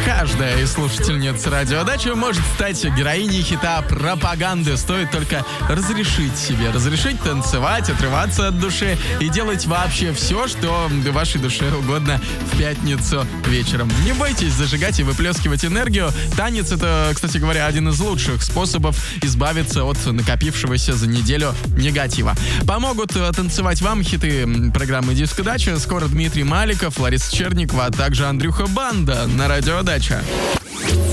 каждая из слушательниц радиодачи может стать героиней хита пропаганды. Стоит только разрешить танцевать, отрываться от души и делать вообще все, что вашей душе угодно в пятницу вечером. Не бойтесь зажигать и выплескивать энергию. Танец — это, кстати говоря, один из лучших способов избавиться от накопившегося за неделю негатива. Помогут танцевать вам хиты программы «Диско Дача». Скоро Дмитрий Маликов, Лариса Черникова, а также Андрюха Банда на радиодача.